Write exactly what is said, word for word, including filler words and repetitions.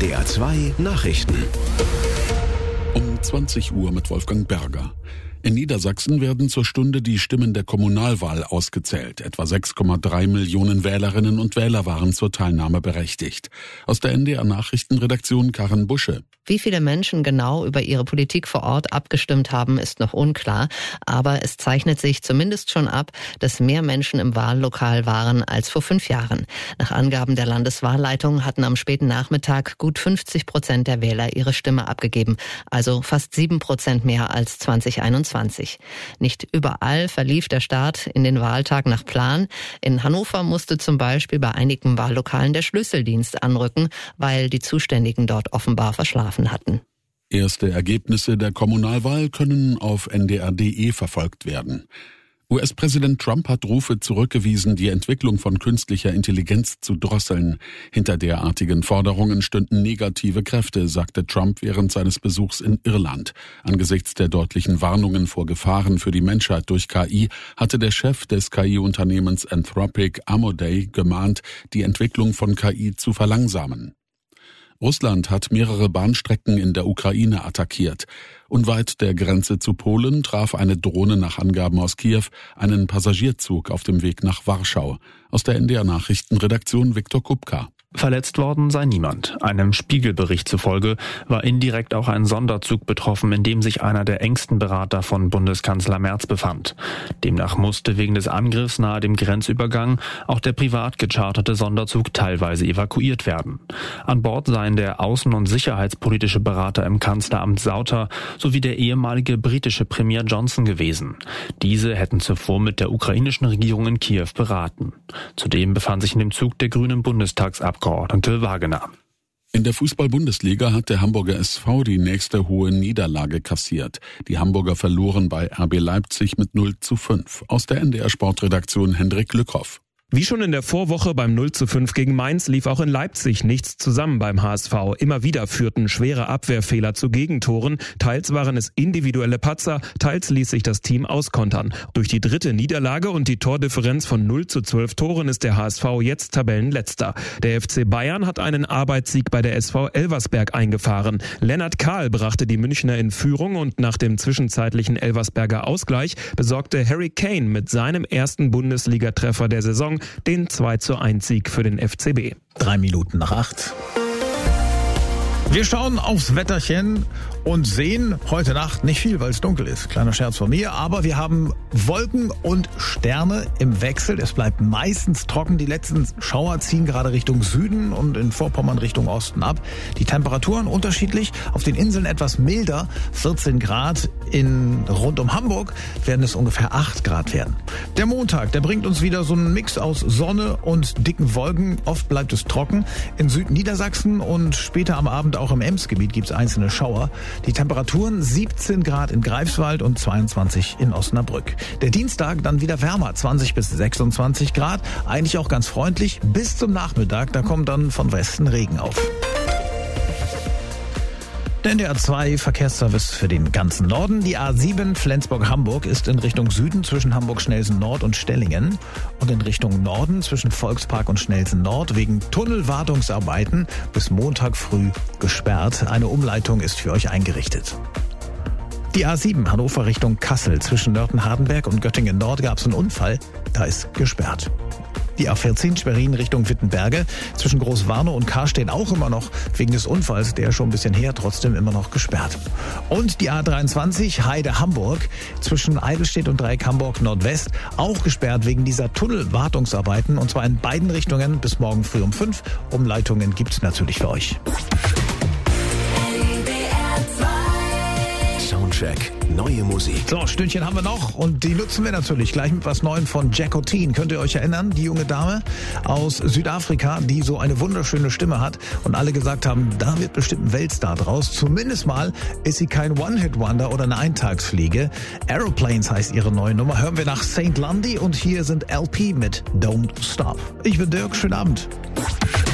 N D R zwei Nachrichten. Um zwanzig Uhr mit Wolfgang Berger. In Niedersachsen werden zur Stunde die Stimmen der Kommunalwahl ausgezählt. Etwa sechs Komma drei Millionen Wählerinnen und Wähler waren zur Teilnahme berechtigt. Aus der N D R Nachrichtenredaktion Karin Busche. Wie viele Menschen genau über ihre Politik vor Ort abgestimmt haben, ist noch unklar. Aber es zeichnet sich zumindest schon ab, dass mehr Menschen im Wahllokal waren als vor fünf Jahren. Nach Angaben der Landeswahlleitung hatten am späten Nachmittag gut fünfzig Prozent der Wähler ihre Stimme abgegeben. Also fast sieben Prozent mehr als zwanzig einundzwanzig. Nicht überall verlief der Start in den Wahltag nach Plan. In Hannover musste zum Beispiel bei einigen Wahllokalen der Schlüsseldienst anrücken, weil die Zuständigen dort offenbar verschlafen hatten. Erste Ergebnisse der Kommunalwahl können auf N D R punkt D E verfolgt werden. U S-Präsident Trump hat Rufe zurückgewiesen, die Entwicklung von künstlicher Intelligenz zu drosseln. Hinter derartigen Forderungen stünden negative Kräfte, sagte Trump während seines Besuchs in Irland. Angesichts der deutlichen Warnungen vor Gefahren für die Menschheit durch K I hatte der Chef des K I-Unternehmens Anthropic, Amodei, gemahnt, die Entwicklung von K I zu verlangsamen. Russland hat mehrere Bahnstrecken in der Ukraine attackiert. Unweit der Grenze zu Polen traf eine Drohne nach Angaben aus Kiew einen Passagierzug auf dem Weg nach Warschau. Aus der N D R Nachrichtenredaktion Viktor Kupka. Verletzt worden sei niemand. Einem Spiegelbericht zufolge war indirekt auch ein Sonderzug betroffen, in dem sich einer der engsten Berater von Bundeskanzler Merz befand. Demnach musste wegen des Angriffs nahe dem Grenzübergang auch der privat gecharterte Sonderzug teilweise evakuiert werden. An Bord seien der außen- und sicherheitspolitische Berater im Kanzleramt Sauter sowie der ehemalige britische Premier Johnson gewesen. Diese hätten zuvor mit der ukrainischen Regierung in Kiew beraten. Zudem befand sich in dem Zug der grünen Bundestagsabgeordnete Wagener. In der Fußball-Bundesliga hat der Hamburger S V die nächste hohe Niederlage kassiert. Die Hamburger verloren bei R B Leipzig mit null zu fünf. Aus der N D R Sportredaktion Hendrik Lückhoff. Wie schon in der Vorwoche beim null zu fünf gegen Mainz lief auch in Leipzig nichts zusammen beim H S V. Immer wieder führten schwere Abwehrfehler zu Gegentoren. Teils waren es individuelle Patzer, teils ließ sich das Team auskontern. Durch die dritte Niederlage und die Tordifferenz von null zu zwölf Toren ist der H S V jetzt Tabellenletzter. Der F C Bayern hat einen Arbeitssieg bei der S V Elversberg eingefahren. Lennart Kahl brachte die Münchner in Führung und nach dem zwischenzeitlichen Elversberger Ausgleich besorgte Harry Kane mit seinem ersten Bundesligatreffer der Saison den zwei zu eins Sieg für den F C B. Drei Minuten nach acht. Wir schauen aufs Wetterchen und sehen heute Nacht nicht viel, weil es dunkel ist. Kleiner Scherz von mir, aber wir haben Wolken und Sterne im Wechsel. Es bleibt meistens trocken. Die letzten Schauer ziehen gerade Richtung Süden und in Vorpommern Richtung Osten ab. Die Temperaturen unterschiedlich. Auf den Inseln etwas milder. vierzehn Grad. In rund um Hamburg werden es ungefähr acht Grad werden. Der Montag, der bringt uns wieder so einen Mix aus Sonne und dicken Wolken. Oft bleibt es trocken. In Südniedersachsen und später am Abend auch im Emsgebiet gibt es einzelne Schauer. Die Temperaturen siebzehn Grad in Greifswald und zweiundzwanzig in Osnabrück. Der Dienstag dann wieder wärmer, zwanzig bis sechsundzwanzig Grad. Eigentlich auch ganz freundlich bis zum Nachmittag. Da kommt dann von Westen Regen auf. Der N D R zwei Verkehrsservice für den ganzen Norden. Die A sieben Flensburg-Hamburg ist in Richtung Süden zwischen Hamburg-Schnelsen-Nord und Stellingen und in Richtung Norden zwischen Volkspark und Schnelsen-Nord wegen Tunnelwartungsarbeiten bis Montag früh gesperrt. Eine Umleitung ist für euch eingerichtet. Die A sieben Hannover Richtung Kassel zwischen Nörten-Hardenberg und Göttingen-Nord gab es einen Unfall. Da ist gesperrt. Die A vierzehn Schwerin Richtung Wittenberge zwischen Großwarnow und Karstedt auch immer noch wegen des Unfalls, der schon ein bisschen her, trotzdem immer noch gesperrt. Und die A dreiundzwanzig Heide-Hamburg zwischen Eidelstedt und Dreieck Hamburg Nordwest auch gesperrt wegen dieser Tunnelwartungsarbeiten und zwar in beiden Richtungen bis morgen früh um fünf. Umleitungen gibt's natürlich für euch. Soundcheck. Neue Musik. So, Stündchen haben wir noch und die nutzen wir natürlich gleich mit was Neuem von Jacotine. Könnt ihr euch erinnern, die junge Dame aus Südafrika, die so eine wunderschöne Stimme hat und alle gesagt haben, da wird bestimmt ein Weltstar draus. Zumindest mal ist sie kein One-Hit-Wonder oder eine Eintagsfliege. Aeroplanes heißt ihre neue Nummer. Hören wir nach Saint Lundy und hier sind L P mit Don't Stop. Ich bin Dirk, schönen Abend.